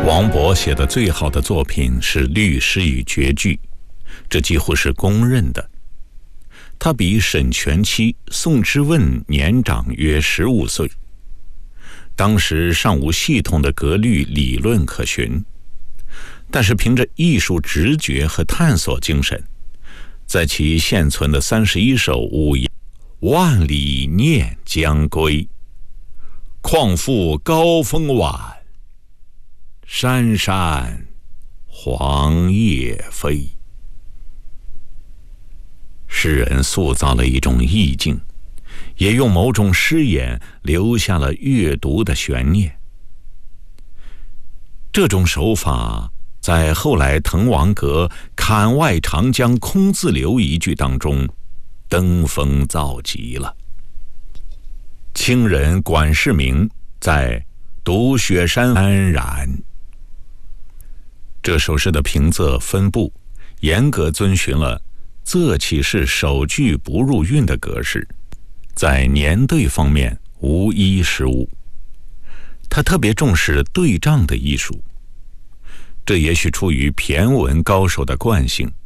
王勃写的最好的作品是《律诗与绝句》，这几乎是公认的。他比沈佺期、宋之问年长约15岁，当时尚无系统的格律理论可循，但是凭着艺术直觉和探索精神，在其现存的31首五言万里念将归，况复高风晚，山山黄叶飞。诗人塑造了一种意境，也用某种诗眼留下了阅读的悬念。这种手法在后来滕王阁槛外长江空自流一句当中登峰造极了。清人管世明在《读雪山安然》这首诗的平仄分布严格遵循了仄起式首句不入韵的格式，在年对方面无一失误。他特别重视对仗的艺术，这也许出于骈文高手的惯性，